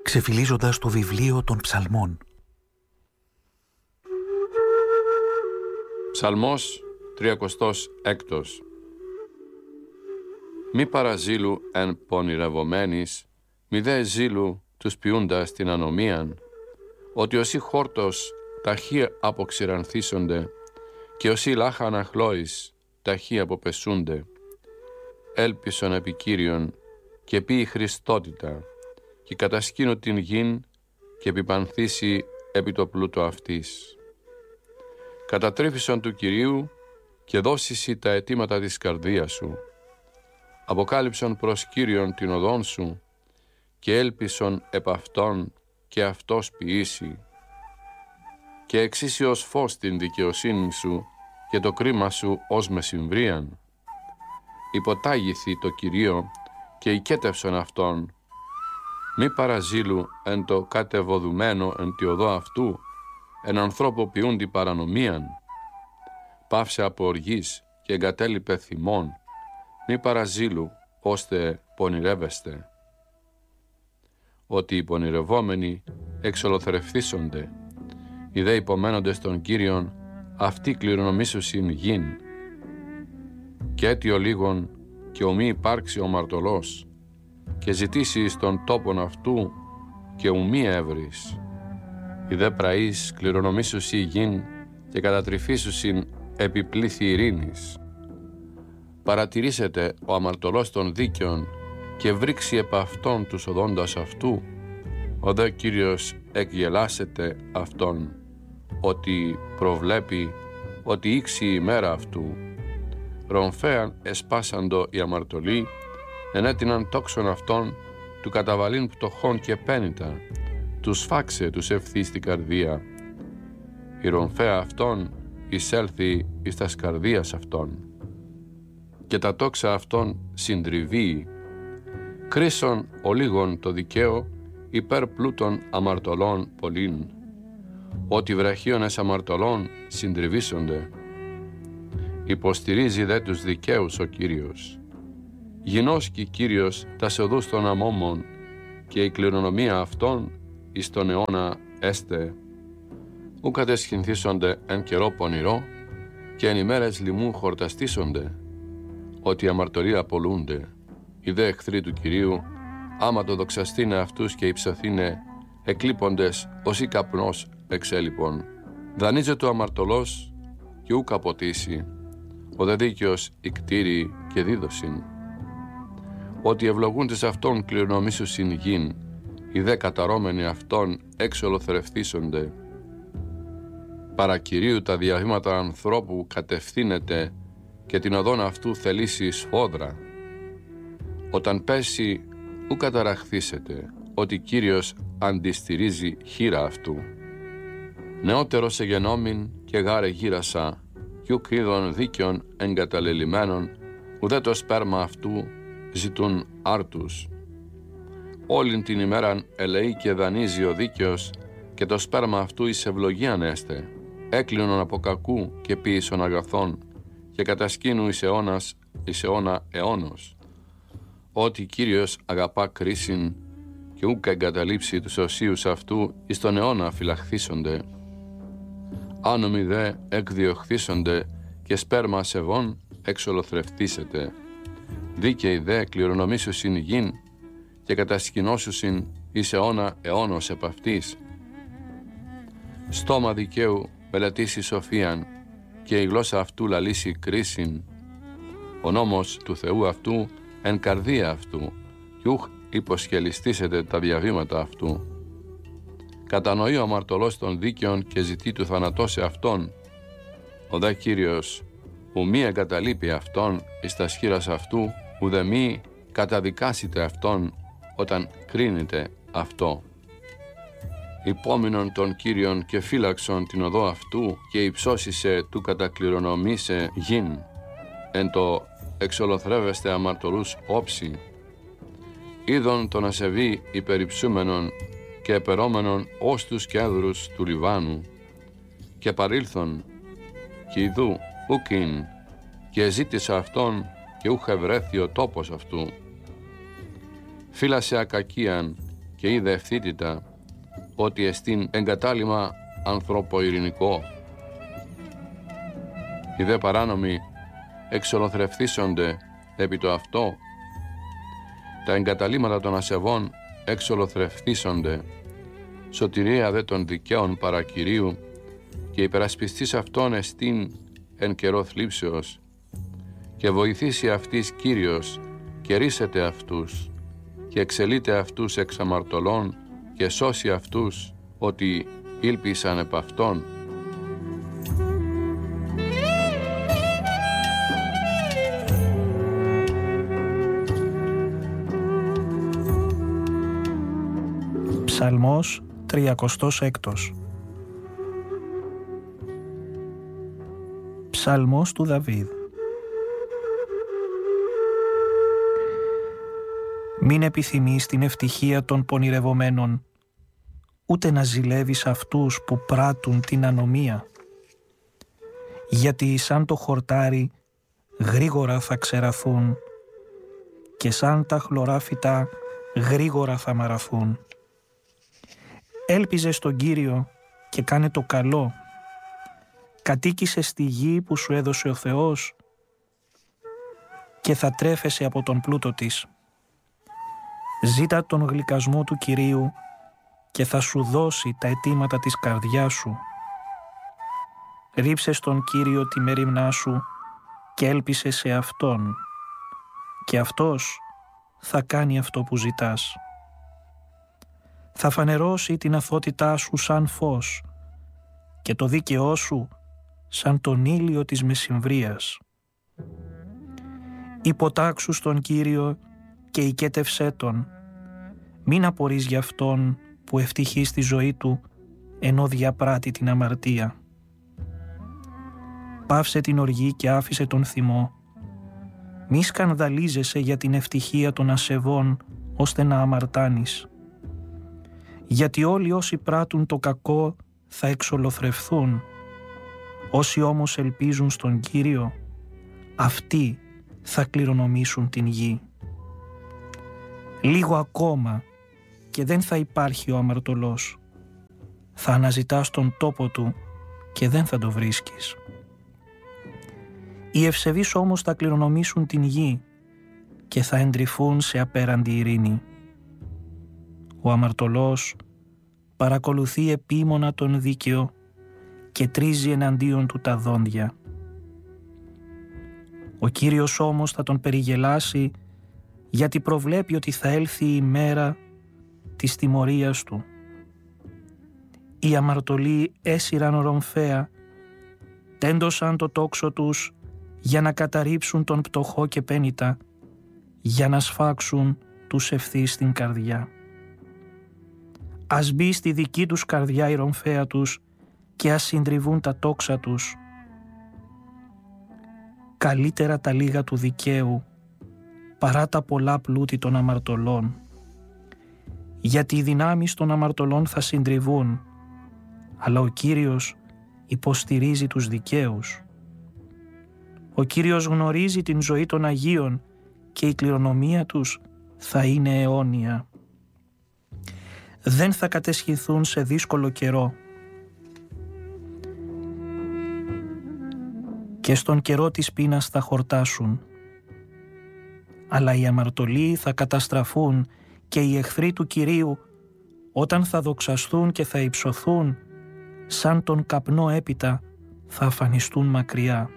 ξεφυλίζοντας το βιβλίο των ψαλμών. Ψαλμός 36. Μη παραζήλου εν πονηρευομένης, μη δε ζήλου τους ποιούντας την ανομίαν, ότι όσοι χόρτος ταχύ αποξηρανθίσονται και όσοι λάχαν αχλώης ταχύ αποπεσούνται. Έλπισον επί Κύριον και πει η Χριστότητα και κατασκήνω την γην και επιπανθήσει επί το πλούτο αυτής. Κατατρέφησον του Κυρίου και δώσισι τα αιτήματα της καρδίας σου. Αποκάλυψον προς Κύριον την οδόν σου και έλπισον επ' αυτόν και αυτός ποιήσει. Και εξήσει ως φως την δικαιοσύνη σου και το κρίμα σου ως μεσημβρίαν. Υποτάγηθη το Κυρίο και οικέτευσον αυτόν. Μη παραζήλου εν το κατεβοδουμένο εν τη οδό αυτού, εν ανθρώπου ποιούντι παρανομίαν. Πάυσε από οργής και εγκατέλειπε θυμών. Μη παραζήλου ώστε πονηρεύεστε. Ότι οι πονηρευόμενοι εξολοθρευθήσονται, οι δε υπομένοντες των Κύριων, αυτοί κληρονομήσουσιν γην. Και αίτιο λίγον και ομοί υπάρξει ο μαρτωλός, και ζητήσει εις τον τόπον αυτού και ουμή έβρις. Οι δε πραείς κληρονομήσουσι γην και κατατρυφήσουσιν επιπλήθη ειρήνης. Παρατηρήσετε ο αμαρτωλός των δίκαιων και βρήξει επ' αυτόν τους οδόντας αυτού. Ο δε Κύριος εκγελάσεται αυτόν, ότι προβλέπει ότι ήξει η ημέρα αυτού. Ρομφέαν εσπάσαντο οι αμαρτωλοί, ενέτειναν τόξον αυτών, του καταβαλήν πτωχών και πένητα, τους φάξε τους ευθύ στην καρδία. Η ρομφαία αυτών εισέλθει εις τας καρδίας αυτών, και τα τόξα αυτών συντριβεί. Κρίσον ο λίγον το δικαίο, υπέρ πλούτων αμαρτωλών πολλήν. Ότι βραχίονες αμαρτωλών συντριβήσονται. Υποστηρίζει δε τους δικαίους ο Κύριος. Γινώσκει Κύριος τας οδούς των αμόμων, και η κληρονομία αυτών εις τον αιώνα έστε. Ου κατεσχυνθήσονται εν καιρό πονηρό, και εν ημέρες λοιμού χορταστήσονται. Ότι οι αμαρτωλοί απολούνται. Οι δε εχθροί του Κυρίου, άμα το δοξαστήνε αυτούς και υψωθήνε, εκλείποντες ως ή καπνός εξέλιπων. Δανείζεται ο αμαρτωλός και ου καποτίσει, ο δε δίκαιος ικτήρι και δίδωσιν. Ότι ευλογούντες αυτόν κληρονομήσουσιν γην, οι δε καταρώμενοι αυτόν εξολοθρευθήσονται. Παρακυρίου τα διαβήματα ανθρώπου κατευθύνεται και την οδόν αυτού θελήσει σφόδρα. Όταν πέσει ου καταραχθήσετε, ότι Κύριος αντιστηρίζει χείρα αυτού. Νεότερος εγενόμην και γάρε γύρασα, κι ουκ είδων δίκαιων εγκαταλελειμμένων, ουδέ το σπέρμα αυτού ζητούν άρτους. Όλην την ημέραν ελεεί και δανείζει ο δίκαιος, και το σπέρμα αυτού εις ευλογίαν έστε. Έκλεινον από κακού και ποιησον αγαθών, και κατασκήνου εις αιώνα αιώνος. Ότι Κύριος αγαπά κρίσιν, και ούκ εγκαταλείψει τους οσίους αυτού εις τον αιώνα φυλαχθήσονται. Άνομοι δε εκδιοχθήσονται, και σπέρμα σεβών εξολοθρευτήσετε. Δίκαιοι δε κληρονομήσουσιν γην, και κατασκηνώσουσιν εις αιώνα αιώνος επ' αυτής. Στόμα δικαίου μελετήσει σοφίαν, και η γλώσσα αυτού λαλήσει κρίσιν. Ο νόμος του Θεού αυτού εν καρδία αυτού, κι ουχ υποσχελιστήσετε τα διαβήματα αυτού. Κατανοεί ο αμαρτωλός των δίκαιων και ζητεί του θανατώσει αυτόν. Ο δε Κύριος ου μη εγκαταλείπει αυτόν εις τα σχήρας αυτού, ουδε μη καταδικάσετε αυτόν όταν κρίνεται αυτό. Υπόμεινον των Κύριων και φύλαξον την οδό αυτού, και υψώσισε του κατακληρονομήσε γην. Εν το εξολοθρεύεστε αμαρτωλούς όψη. Είδον τον ασεβή υπερυψούμενον και επερόμενον ως τους κέδρους του Λιβάνου. Και παρήλθον, και ιδού ουκιν, και ζήτησα αυτόν, και ούχε βρέθη ο τόπος αυτού. Φύλασε ακακίαν, και είδε ευθύτητα ότι εστίν εγκατάλημα ανθρωποειρηνικό. Οι δε παράνομοι εξολοθρευθήσονται επί το αυτό. Τα εγκαταλείμματα των ασεβών εξολοθρευθήσονται. Σωτηρία δε των δικαίων παρακυρίου και υπερασπιστής αυτών εστίν εν καιρό θλίψεως, και βοηθήσει αυτής Κύριος και ρίσεται αυτούς και εξελείται αυτούς εξ αμαρτωλών και σώσει αυτούς ότι ήλπισαν επ' αυτόν. Ψαλμός 36. Ψαλμός του Δαβίδ. Μην επιθυμείς την ευτυχία των πονηρευομένων, ούτε να ζηλεύεις αυτούς που πράττουν την ανομία, γιατί σαν το χορτάρι γρήγορα θα ξεραθούν και σαν τα χλωρά φυτά γρήγορα θα μαραθούν. Έλπιζε στον Κύριο και κάνε το καλό. Κατοίκησε στη γη που σου έδωσε ο Θεός και θα τρέφεσαι από τον πλούτο της. Ζήτα τον γλυκασμό του Κυρίου και θα σου δώσει τα αιτήματα της καρδιάς σου. Ρίψε στον Κύριο τη μερίμνά σου και έλπισε σε Αυτόν και Αυτός θα κάνει αυτό που ζητάς. Θα φανερώσει την αθωότητά σου σαν φως και το δίκαιό σου σαν τον ήλιο της μεσημβρίας. Υποτάξου στον Κύριο και οικέτευσέ Τον. Μην απορείς για Αυτόν που ευτυχεί στη ζωή του ενώ διαπράττει την αμαρτία. Πάυσε την οργή και άφησε τον θυμό. Μη σκανδαλίζεσαι για την ευτυχία των ασεβών ώστε να αμαρτάνεις. Γιατί όλοι όσοι πράττουν το κακό θα εξολοθρευθούν. Όσοι όμως ελπίζουν στον Κύριο, αυτοί θα κληρονομήσουν την γη. Λίγο ακόμα και δεν θα υπάρχει ο αμαρτωλός. Θα αναζητάς τον τόπο του και δεν θα το βρίσκεις. Οι ευσεβείς όμως θα κληρονομήσουν την γη και θα εντρυφούν σε απέραντη ειρήνη. Ο αμαρτωλός παρακολουθεί επίμονα τον δίκαιο και τρίζει εναντίον του τα δόντια. Ο Κύριος όμως θα τον περιγελάσει γιατί προβλέπει ότι θα έλθει η μέρα της τιμωρίας του. Οι αμαρτωλοί έσυραν ορομφαία, τέντωσαν το τόξο τους για να καταρρίψουν τον πτωχό και πένητα, για να σφάξουν τους ευθύς στην καρδιά. Ας μπει στη δική τους καρδιά η ρομφαία τους και ας συντριβούν τα τόξα τους. Καλύτερα τα λίγα του δικαίου παρά τα πολλά πλούτη των αμαρτωλών, γιατί οι δυνάμεις των αμαρτωλών θα συντριβούν, αλλά ο Κύριος υποστηρίζει τους δικαίους. Ο Κύριος γνωρίζει την ζωή των Αγίων και η κληρονομία τους θα είναι αιώνια. Δεν θα κατεσχυθούν σε δύσκολο καιρό και στον καιρό της πείνας θα χορτάσουν. Αλλά οι αμαρτωλοί θα καταστραφούν και οι εχθροί του Κυρίου όταν θα δοξαστούν και θα υψωθούν σαν τον καπνό έπειτα θα αφανιστούν μακριά.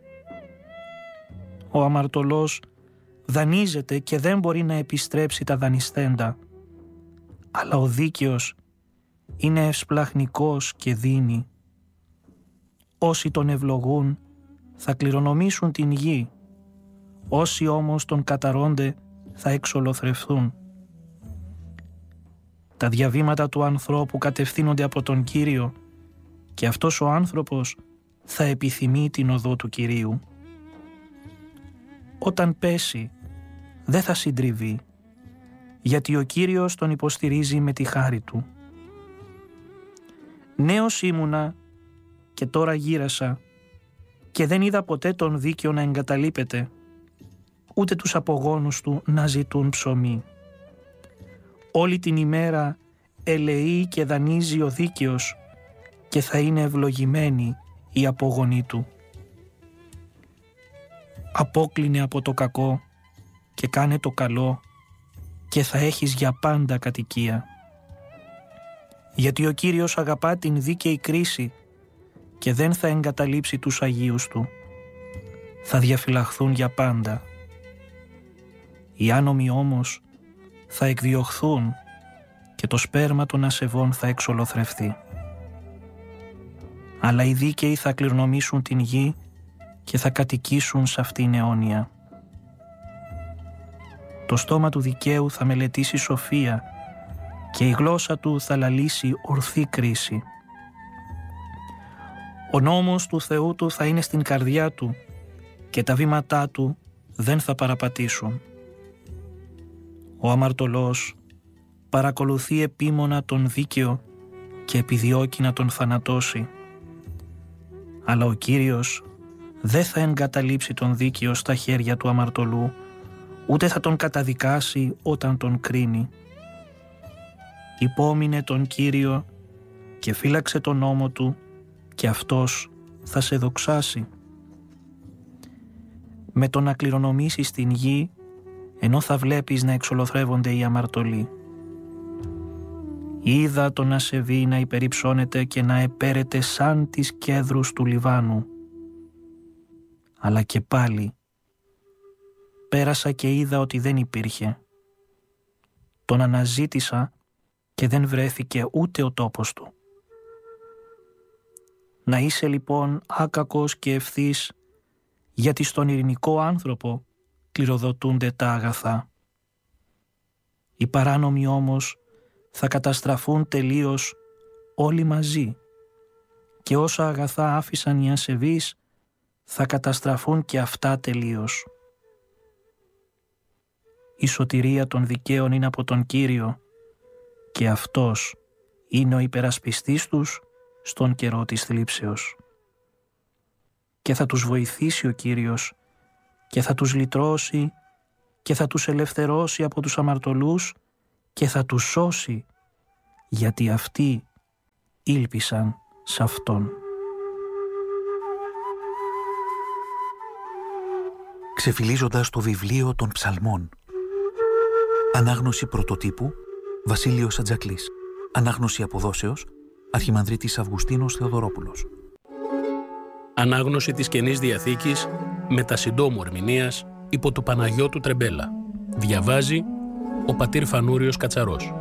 Ο αμαρτωλός δανείζεται και δεν μπορεί να επιστρέψει τα δανειστέντα, αλλά ο δίκαιος είναι ευσπλαχνικός και δίνει. Όσοι τον ευλογούν θα κληρονομήσουν την γη, όσοι όμως τον καταρρώνται θα εξολοθρευθούν. Τα διαβήματα του ανθρώπου κατευθύνονται από τον Κύριο και αυτός ο άνθρωπος θα επιθυμεί την οδό του Κυρίου. Όταν πέσει δεν θα συντριβεί, γιατί ο Κύριος τον υποστηρίζει με τη χάρη του. Νέος ήμουνα και τώρα γύρασα και δεν είδα ποτέ τον δίκαιο να εγκαταλείπεται, ούτε τους απογόνους του να ζητούν ψωμί. Όλη την ημέρα ελεεί και δανείζει ο δίκαιος και θα είναι ευλογημένη η απογονή του. Απόκλινε από το κακό και κάνε το καλό και θα έχεις για πάντα κατοικία. Γιατί ο Κύριος αγαπά την δίκαιη κρίση και δεν θα εγκαταλείψει τους Αγίους Του. Θα διαφυλαχθούν για πάντα. Οι άνομοι όμως θα εκδιωχθούν και το σπέρμα των ασεβών θα εξολοθρευτεί. Αλλά οι δίκαιοι θα κληρονομήσουν την γη και θα κατοικήσουν σε αυτήν αιώνια. Το στόμα του δικαίου θα μελετήσει σοφία και η γλώσσα του θα λαλήσει ορθή κρίση. Ο νόμος του Θεού του θα είναι στην καρδιά του και τα βήματά του δεν θα παραπατήσουν. Ο αμαρτωλός παρακολουθεί επίμονα τον δίκαιο και επιδιώκει να τον θανατώσει. Αλλά ο Κύριος δεν θα εγκαταλείψει τον δίκαιο στα χέρια του αμαρτωλού, ούτε θα τον καταδικάσει όταν τον κρίνει. Υπόμεινε τον Κύριο και φύλαξε τον νόμο του και αυτός θα σε δοξάσει. Με το να κληρονομήσεις την γη, ενώ θα βλέπεις να εξολοθρεύονται οι αμαρτωλοί. Είδα τον ασεβή να υπερυψώνεται και να επέρεται σαν τις κέδρους του Λιβάνου. Αλλά και πάλι πέρασα και είδα ότι δεν υπήρχε. Τον αναζήτησα και δεν βρέθηκε ούτε ο τόπος του. Να είσαι λοιπόν άκακος και ευθύς, γιατί στον ειρηνικό άνθρωπο κληροδοτούνται τα αγαθά. Οι παράνομοι όμως θα καταστραφούν τελείως όλοι μαζί και όσα αγαθά άφησαν οι ασεβείς θα καταστραφούν και αυτά τελείως. Η σωτηρία των δικαίων είναι από τον Κύριο και αυτός είναι ο υπερασπιστής τους στον καιρό της θλίψεως. Και θα τους βοηθήσει ο Κύριος και θα τους λυτρώσει και θα τους ελευθερώσει από τους αμαρτωλούς και θα τους σώσει, γιατί αυτοί ήλπισαν σε Αυτόν. Ξεφυλίζοντας το βιβλίο των Ψαλμών. Ανάγνωση πρωτοτύπου Βασίλειος Ατζακλής. Ανάγνωση αποδόσεως Αρχιμανδρίτης Αυγουστίνος Θεοδωρόπουλος. Ανάγνωση της Καινής Διαθήκης μετασυντόμου ερμηνείας υπό του Παναγιώτου Τρεμπέλα. Διαβάζει ο πατήρ Φανούριος Κατσαρός.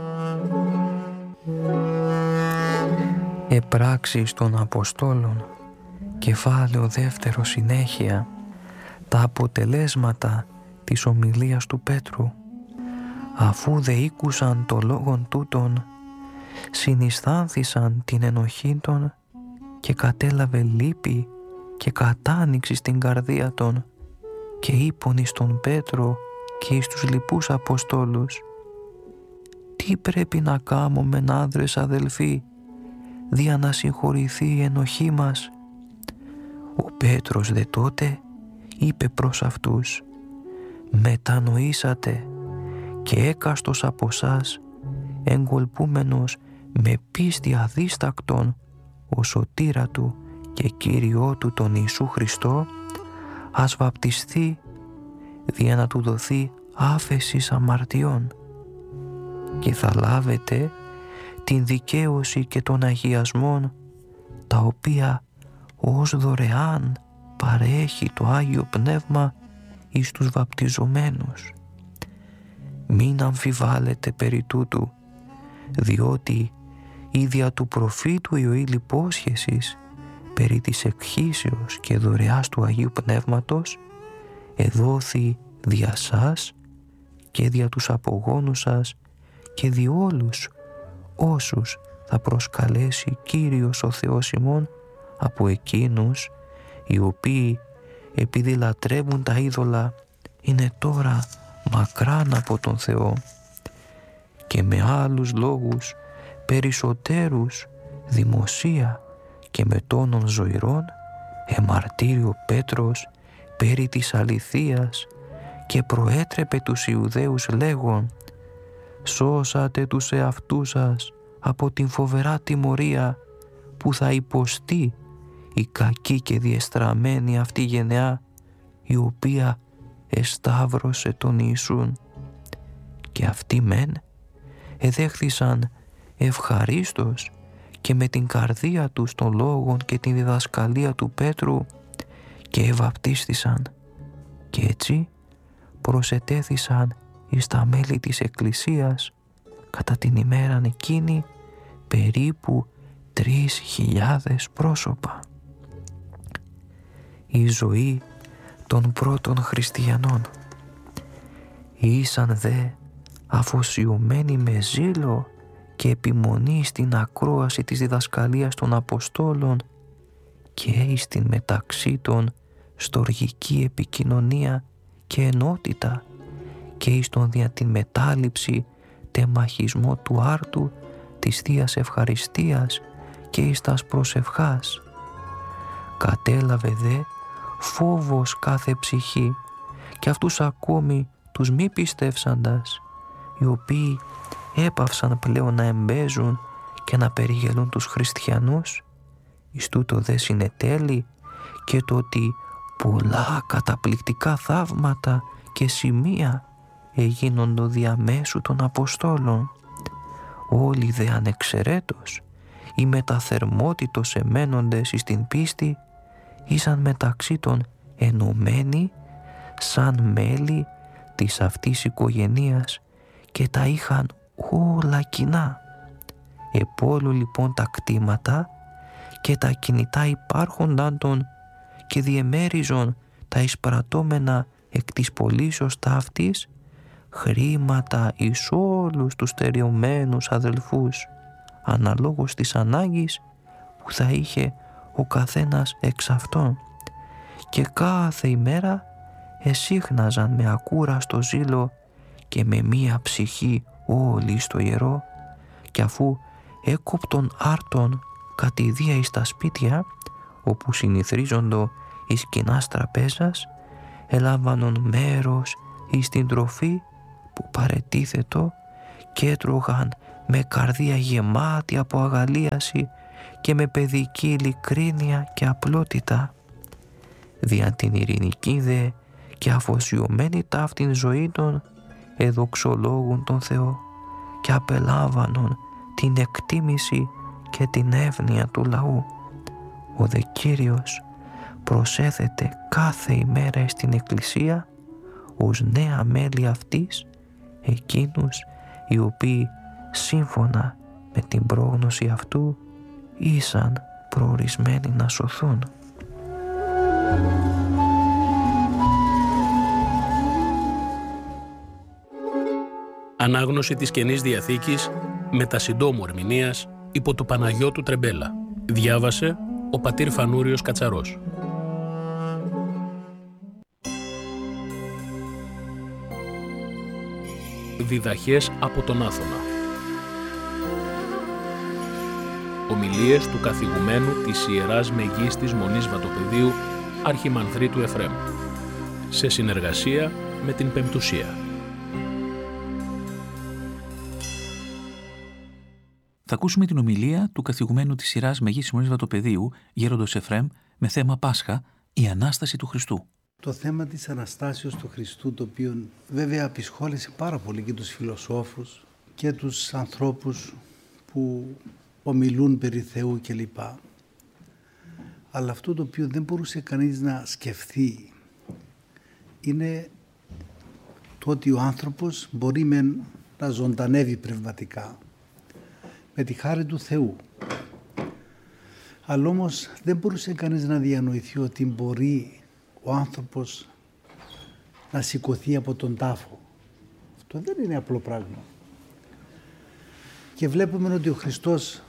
Επράξεις των Αποστόλων, κεφάλαιο δεύτερο, συνέχεια, τα αποτελέσματα της ομιλίας του Πέτρου. Αφού δε ήκουσαν το λόγον τούτον, συναισθάνθησαν την ενοχή των και κατέλαβε λύπη και κατάνοιξη στην καρδία των και είπον εις τον Πέτρο και εις τους λοιπούς Αποστόλους: τι πρέπει να κάμομεν, άνδρες αδελφοί, δια να συγχωρηθεί η ενοχή μας? Ο Πέτρος δε τότε είπε προς αυτούς: μετανοήσατε και έκαστος από σας, εγκολπούμενος με πίστη αδίστακτον ο σωτήρα του και Κύριό του τον Ιησού Χριστό, ας βαπτιστεί δια να του δοθεί άφεσης αμαρτιών και θα λάβετε την δικαίωση και των αγιασμών, τα οποία ως δωρεάν παρέχει το Άγιο Πνεύμα εις τους βαπτιζομένους. Μην αμφιβάλλετε περί τούτου, διότι η δια του προφήτου Ιωήλ υπόσχεσης περί της εκχύσεως και δωρεάς του Αγίου Πνεύματος εδόθη δια σας και δια τους απογόνους σας και δι' όλους όσους θα προσκαλέσει Κύριος ο Θεός ημών από εκείνους οι οποίοι επειδή λατρεύουν τα είδωλα είναι τώρα μακράν από τον Θεό. Και με άλλους λόγους περισσότερους δημοσία και με τόνων ζωηρών εμαρτύριο Πέτρος περί της αληθείας και προέτρεπε τους Ιουδαίους λέγον: σώσατε τους εαυτούς σας από την φοβερά τιμωρία που θα υποστεί η κακή και διεστραμμένη αυτή γενεά, η οποία εσταύρωσε τον Ιησούν. Και αυτοί μεν εδέχθησαν ευχαρίστως και με την καρδία τους των λόγων και την διδασκαλία του Πέτρου και ευαπτίστησαν, και έτσι προσετέθησαν εις τα μέλη της Εκκλησίας κατά την ημέραν εκείνη περίπου 3.000 πρόσωπα. Η ζωή των πρώτων χριστιανών ήσαν δε αφοσιωμένοι με ζήλο και επιμονή στην ακρόαση της διδασκαλίας των Αποστόλων και εις την μεταξύ των στοργική επικοινωνία και ενότητα και εις τον δια την μετάληψη τεμαχισμό του άρτου της Θείας Ευχαριστίας και εις τας προσευχάς. Κατέλαβε δε φόβος κάθε ψυχή και αυτούς ακόμη τους μη πιστεύσαντας, οι οποίοι έπαυσαν πλέον να εμπέζουν και να περιγελούν τους χριστιανούς. Εις τούτο δε συνετέλει και το ότι πολλά καταπληκτικά θαύματα και σημεία εγίνοντο διαμέσου των Αποστόλων. Όλοι δε ανεξαιρέτως οι μεταθερμότητος εμένοντες εις την πίστη ήσαν μεταξύ των ενωμένοι σαν μέλη της αυτής οικογενείας και τα είχαν όλα κοινά. Επόλου λοιπόν τα κτήματα και τα κινητά υπάρχονταν των και διεμέριζον τα εισπρατώμενα εκ της πωλήσεως ταύτης χρήματα εις όλους τους στερεωμένους αδελφούς αναλόγως της ανάγκης που θα είχε ο καθένας εξ αυτών, και κάθε ημέρα εσύχναζαν με ακούραστο ζήλο και με μία ψυχή όλοι στο ιερό, και αφού έκοπτον άρτων κατηδία εις τα σπίτια όπου συνηθρίζοντο εις κοινάς τραπέζας, ελάμβανον μέρος εις την τροφή που παρετίθετο και έτρωγαν με καρδία γεμάτη από αγαλίαση και με παιδική ειλικρίνεια και απλότητα. Δια την ειρηνική δε και αφοσιωμένη ταύτην ζωή των εδοξολόγουν τον Θεό και απελάβανον την εκτίμηση και την εύνοια του λαού. Ο δε Κύριος προσέθεται κάθε ημέρα στην Εκκλησία ως νέα μέλη αυτής εκείνους οι οποίοι σύμφωνα με την πρόγνωση αυτού ήσαν προορισμένοι να σωθούν. Ανάγνωση της Καινής Διαθήκης με τα συντόμου ερμηνείας υπό του Παναγιώτου Τρεμπέλα. Διάβασε ο πατήρ Φανούριος Κατσαρός. Διδαχές από τον Άθωνα. Ομιλίες του καθηγουμένου της Ιεράς Μεγίστης Μονής Βατοπεδίου Αρχιμανδρίτου Εφραίμ, σε συνεργασία με την Πεμπτουσία. Θα ακούσουμε την ομιλία του καθηγουμένου της Ιεράς Μεγίστης Μονής Βατοπεδίου, Γέροντος Εφραίμ, με θέμα Πάσχα, η Ανάσταση του Χριστού. Το θέμα της Αναστάσεως του Χριστού, το οποίο βέβαια απεισχόλησε πάρα πολύ και τους φιλοσόφους και τους ανθρώπους που ομιλούν περί Θεού κλπ. Αλλά αυτό το οποίο δεν μπορούσε κανείς να σκεφτεί είναι το ότι ο άνθρωπος μπορεί να ζωντανεύει πνευματικά με τη χάρη του Θεού. Αλλά όμως δεν μπορούσε κανείς να διανοηθεί ότι μπορεί ο άνθρωπος να σηκωθεί από τον τάφο. Αυτό δεν είναι απλό πράγμα. Και βλέπουμε ότι ο Χριστός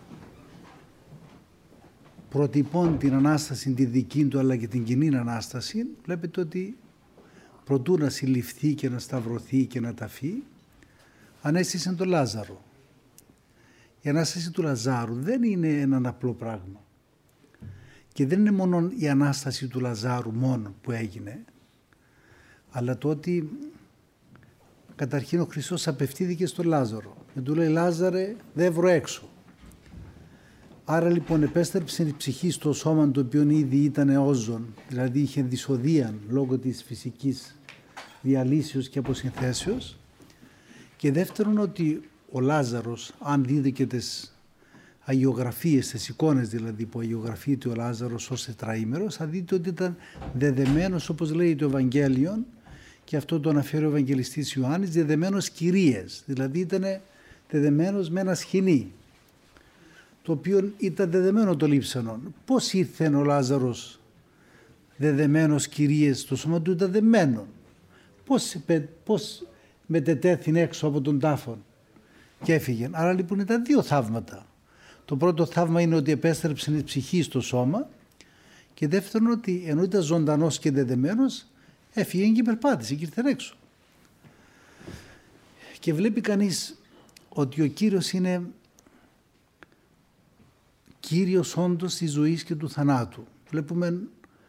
προτυπώνει την Ανάσταση, τη δική του αλλά και την κοινή Ανάσταση. Βλέπετε ότι προτού να συλληφθεί και να σταυρωθεί και να ταφεί, ανέστησε τον Λάζαρο. Η Ανάσταση του Λαζάρου δεν είναι ένα απλό πράγμα. Και δεν είναι μόνο η Ανάσταση του Λαζάρου μόνο που έγινε, αλλά το ότι καταρχήν ο Χριστός απευθύνθηκε στον Λάζαρο και του λέει «Λάζαρε, δεν βρω έξω». Άρα λοιπόν επέστρεψε η ψυχή στο σώμα το οποίο ήδη ήταν όζον, δηλαδή είχε δυσοδείαν λόγω της φυσικής διαλύσεως και αποσυνθέσεως. Και δεύτερον ότι ο Λάζαρος, αν δείτε και τις αγιογραφίες, τις εικόνες δηλαδή που αγιογραφείται ο Λάζαρος ως τετραήμερος, θα δείτε ότι ήταν δεδεμένος, όπως λέει το Ευαγγέλιο, και αυτό το αναφέρει ο Ευαγγελιστής Ιωάννης, δεδεμένος κυρίες, δηλαδή ήταν δεδεμένος με ένα σχοινί, το οποίο ήταν δεδεμένο το λείψανο. Πώς ήρθε ο Λάζαρος δεδεμένος κυρίες, το σώμα του ήταν δεμένο. Πώς μετετέθην έξω από τον τάφον και έφυγε. Άρα λοιπόν ήταν δύο θαύματα. Το πρώτο θαύμα είναι ότι επέστρεψε η ψυχή στο σώμα και δεύτερον ότι ενώ ήταν ζωντανός και δεδεμένος έφυγε και περπάτησε και ήρθε έξω. Και βλέπει κανείς ότι ο Κύριος είναι Κύριος όντως της ζωής και του θανάτου. Βλέπουμε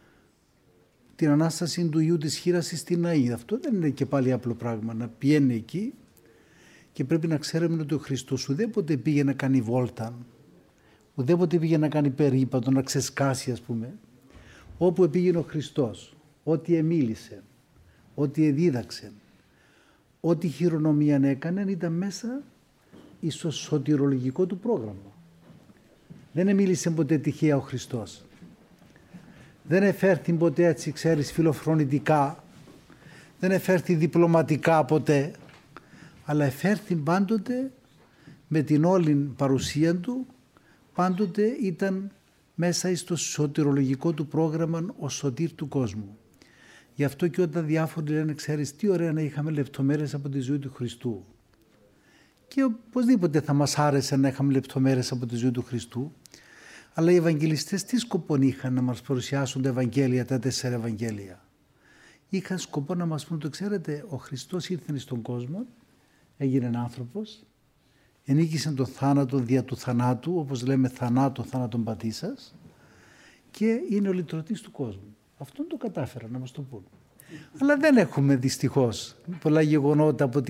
την Ανάσταση του Ιού της Χήρας στην Αΐδα. Αυτό δεν είναι και πάλι απλό πράγμα, να πηγαίνει εκεί και πρέπει να ξέρουμε ότι ο Χριστός ουδέποτε πήγε να κάνει βόλτα, ουδέποτε πήγε να κάνει περίπατο, να ξεσκάσει ας πούμε. Όπου πήγαινε ο Χριστός, ό,τι εμίλησε, ό,τι εδίδαξε, ό,τι χειρονομία έκανε ήταν μέσα στο σωτηρολογικό του πρόγραμμα. Δεν μίλησε ποτέ τυχαία ο Χριστός. Δεν εφέρθη ποτέ έτσι, ξέρεις, φιλοφρονητικά. Δεν εφέρθη διπλωματικά ποτέ. Αλλά εφέρθη πάντοτε με την όλη παρουσία του, πάντοτε ήταν μέσα στο σωτηρολογικό του πρόγραμμα ο σωτήρ του κόσμου. Γι' αυτό και όταν διάφοροι λένε, ξέρεις, τι ωραία να είχαμε λεπτομέρειες από τη ζωή του Χριστού. Και οπωσδήποτε θα μας άρεσε να είχαμε λεπτομέρειες από τη ζωή του Χριστού. Αλλά οι Ευαγγελιστές τι σκοπό είχαν να μας παρουσιάσουν τα Ευαγγέλια, τα 4 Ευαγγέλια. Είχαν σκοπό να μας πούν, το ξέρετε, ο Χριστός ήρθε στον κόσμο, έγινε άνθρωπος, ενίκησε τον θάνατο δια του θανάτου, όπως λέμε θάνατον πατήσας, και είναι ο λυτρωτής του κόσμου. Αυτόν το κατάφεραν να μας το πούν. Αλλά δεν έχουμε δυστυχώς πολλά γεγονότα από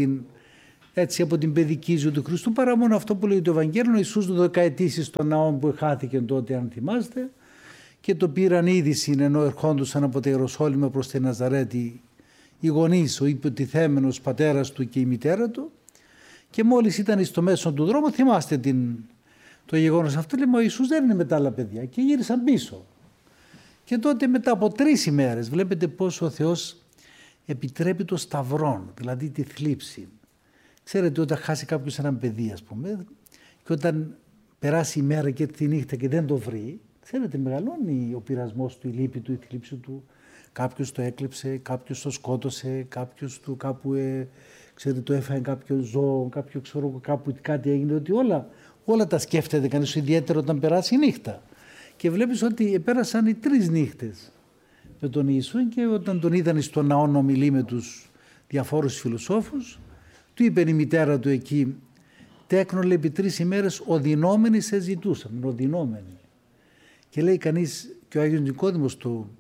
την παιδική ζωή του Χριστού, παρά μόνο αυτό που λέει το Ευαγγέλιο, ο Ιησούς του δεκαετήσει στον ναό που χάθηκε τότε, αν θυμάστε, και το πήραν είδηση ενώ ερχόντουσαν από τα Ιεροσόλυμα προς τη Ναζαρέτη οι γονείς, ο υποτιθέμενος πατέρας του και η μητέρα του, και μόλις ήταν στο μέσο του δρόμου, θυμάστε το γεγονός αυτό, λέμε ο Ιησούς δεν είναι με τα άλλα παιδιά, και γύρισαν πίσω. Και τότε μετά από 3 ημέρες βλέπετε πώς ο Θεός επιτρέπει το σταυρόν, δηλαδή τη θλίψη. Ξέρετε, όταν χάσει κάποιος έναν παιδί, ας πούμε, και όταν περάσει η μέρα και τη νύχτα και δεν το βρει, ξέρετε, μεγαλώνει ο πειρασμός του, η λύπη του, η θλίψη του. Κάποιος το έκλεψε, κάποιος το σκότωσε, κάποιος του κάπου, ξέρετε, το έφαγε κάποιο ζώο, κάπου κάτι έγινε, ότι όλα τα σκέφτεται κανείς, ιδιαίτερα όταν περάσει η νύχτα. Και βλέπεις ότι πέρασαν οι 3 νύχτες με τον Ιησού, και όταν τον είδαν στον ναό να ομιλεί με τους διαφόρους φιλοσόφους, του είπε η μητέρα του εκεί, τέκνο λέει επί 3 ημέρες οδυνόμενοι σε ζητούσαν, οδυνόμενοι. Και λέει κανείς, και ο Άγιος Νικόδημος το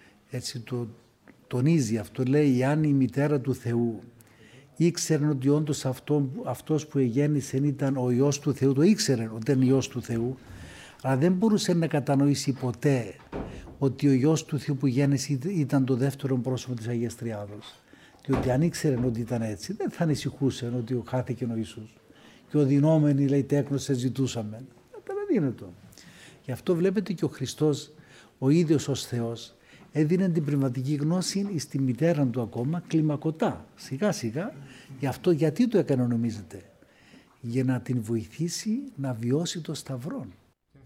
τονίζει αυτό, λέει, αν η μητέρα του Θεού ήξερε ότι όντως αυτός που εγέννησε ήταν ο Υιός του Θεού, το ήξερε ότι ήταν Υιός του Θεού, αλλά δεν μπορούσε να κατανοήσει ποτέ ότι ο Υιός του Θεού που γέννησε ήταν το δεύτερο πρόσωπο της Αγίας Τριάδος. Διότι αν ήξερε ότι ήταν έτσι, δεν θα ανησυχούσε ότι χάθηκε ο Ιησούς. Και οδυνόμενοι, λέει, τέκνος σε ζητούσαμε. Δεν δίνεται. Γι' αυτό βλέπετε και ο Χριστός, ο ίδιος ως Θεός, έδινε την πνευματική γνώση στη μητέρα του ακόμα κλιμακωτά, σιγά σιγά. Γι' αυτό γιατί το έκανε νομίζετε? Για να την βοηθήσει να βιώσει το σταυρόν.